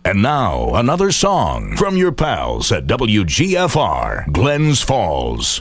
And now, another song from your pals at WGFR, Glens Falls.